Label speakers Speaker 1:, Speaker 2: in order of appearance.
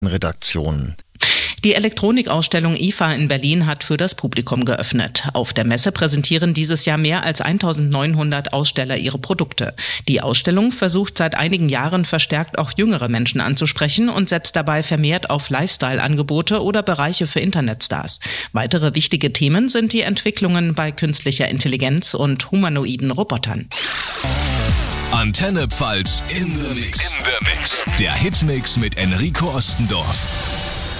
Speaker 1: Redaktionen.
Speaker 2: Die Elektronikausstellung IFA in Berlin hat für das Publikum geöffnet. Auf der Messe präsentieren dieses Jahr mehr als 1900 Aussteller ihre Produkte. Die Ausstellung versucht seit einigen Jahren verstärkt auch jüngere Menschen anzusprechen und setzt dabei vermehrt auf Lifestyle-Angebote oder Bereiche für Internetstars. Weitere wichtige Themen sind die Entwicklungen bei künstlicher Intelligenz und humanoiden Robotern.
Speaker 3: Antenne Pfalz in the Mix. Der Hitmix mit Enrico Ostendorf.